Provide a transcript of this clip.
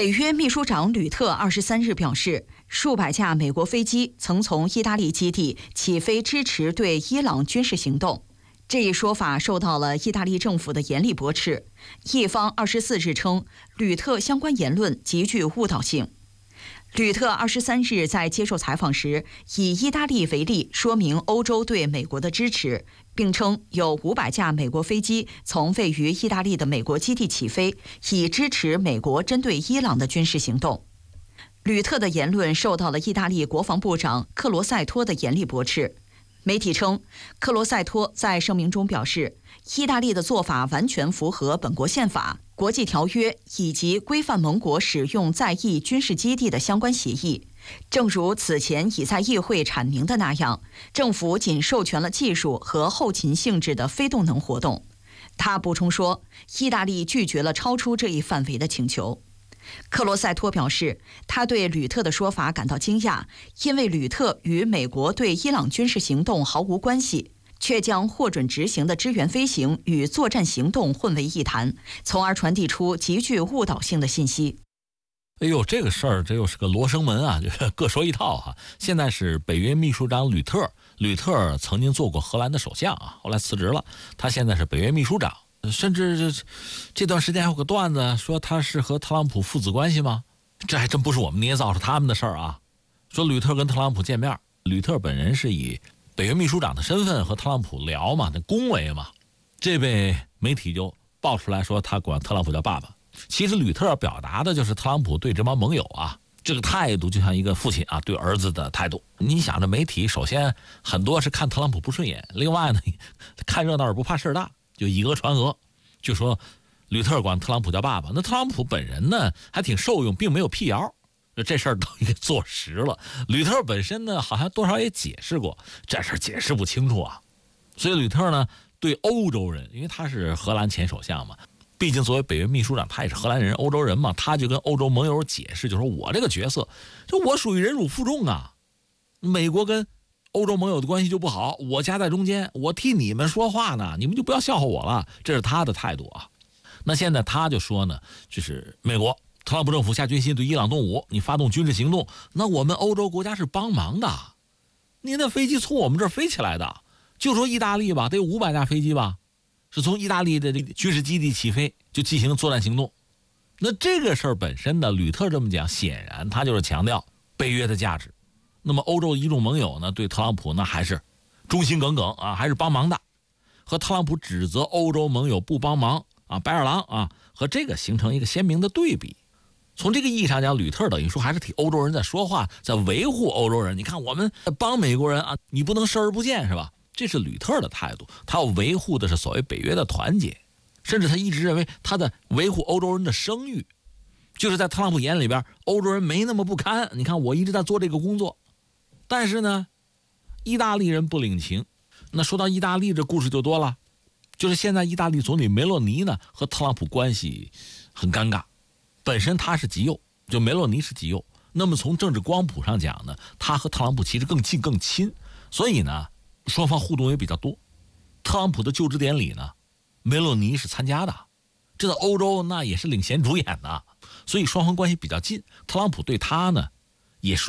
北约秘书长吕特23日表示，数百架美国飞机曾从意大利基地起飞，支持对伊朗军事行动。这一说法受到了意大利政府的严厉驳斥。意方24日称，吕特相关言论极具误导性。吕特23日在接受采访时，以意大利为例，说明欧洲对美国的支持，并称有500架美国飞机从位于意大利的美国基地起飞，以支持美国针对伊朗的军事行动。吕特的言论受到了意大利国防部长克罗塞托的严厉驳斥。媒体称，克罗塞托在声明中表示，意大利的做法完全符合本国宪法、国际条约以及规范盟国使用在意军事基地的相关协议。正如此前已在议会阐明的那样，政府仅授权了技术和后勤性质的非动能活动。他补充说，意大利拒绝了超出这一范围的请求。克罗塞托表示，他对吕特的说法感到惊讶，因为吕特与美国对伊朗军事行动毫无关系，却将获准执行的支援飞行与作战行动混为一谈，从而传递出极具误导性的信息。 哎呦，这个事儿这又是个罗生门啊，就各说一套哈。现在是北约秘书长吕特曾经做过荷兰的首相啊，后来辞职了，他现在是北约秘书长。甚至这段时间还有个段子说他是和特朗普父子关系吗？这还真不是我们捏造，是他们的事儿啊。说吕特跟特朗普见面，吕特本人是以北约秘书长的身份和特朗普聊嘛，那恭维嘛，这被媒体就爆出来说他管特朗普叫爸爸。其实吕特表达的就是特朗普对这帮盟友啊，这个态度就像一个父亲啊对儿子的态度。你想着媒体首先很多是看特朗普不顺眼，另外呢看热闹也不怕事儿大，就以讹传讹，就说吕特管特朗普叫爸爸。那特朗普本人呢还挺受用，并没有辟谣，这事儿等于给坐实了。吕特本身呢好像多少也解释过，这事儿解释不清楚啊。所以吕特呢对欧洲人，因为他是荷兰前首相嘛，毕竟作为北约秘书长他也是荷兰人，欧洲人嘛，他就跟欧洲盟友解释，就说我这个角色就我属于忍辱负重啊，美国跟欧洲盟友的关系就不好，我夹在中间，我替你们说话呢，你们就不要笑话我了，这是他的态度啊。那现在他就说呢，就是美国特朗普政府下决心对伊朗动武，你发动军事行动，那我们欧洲国家是帮忙的，你那飞机从我们这儿飞起来的，就说意大利吧，得有500架飞机吧，是从意大利的这个军事基地起飞就进行作战行动。那这个事儿本身呢，吕特这么讲，显然他就是强调北约的价值。那么欧洲一众盟友呢，对特朗普呢还是忠心耿耿啊，还是帮忙的，和特朗普指责欧洲盟友不帮忙啊，白眼狼啊，和这个形成一个鲜明的对比。从这个意义上讲，吕特等于说还是替欧洲人在说话，在维护欧洲人。你看我们帮美国人啊，你不能视而不见是吧？这是吕特的态度，他要维护的是所谓北约的团结，甚至他一直认为他在维护欧洲人的声誉，就是在特朗普眼里边，欧洲人没那么不堪。你看我一直在做这个工作。但是呢，意大利人不领情。那说到意大利，这故事就多了。就是现在意大利总理梅洛尼呢和特朗普关系很尴尬，本身他是极右，就梅洛尼是极右，那么从政治光谱上讲呢，他和特朗普其实更近更亲，所以呢双方互动也比较多。特朗普的就职典礼呢，梅洛尼是参加的，这在欧洲那也是领衔主演的，所以双方关系比较近。特朗普对他呢也说